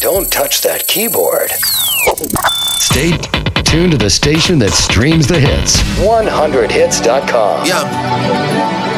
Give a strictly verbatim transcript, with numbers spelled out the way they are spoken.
Don't touch that keyboard. Stay tuned to the station that streams the hits. one hundred hits dot com. Yeah.